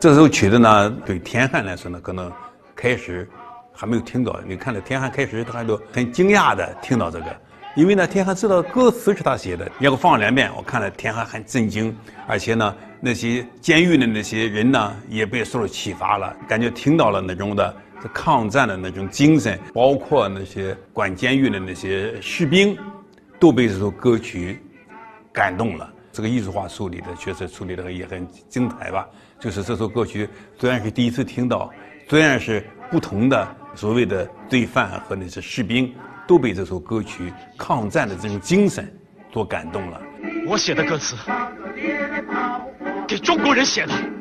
这首曲子呢，对田汉来说呢，可能开始还没有听到。你看到田汉开始，他还都很惊讶的听到这个，因为呢，田汉知道歌词是他写的。要放2遍，我看了田汉很震惊，而且呢，那些监狱的那些人呢，也被受了启发了，感觉听到了那种的抗战的那种精神，包括那些管监狱的那些士兵，都被这首歌曲感动了。这个艺术化处理的确实处理的也很精彩吧。就是这首歌曲虽然是第一次听到，虽然是不同的所谓的罪犯和那些士兵都被这首歌曲抗战的这种精神所感动了。 我写的歌词，给中国人写的。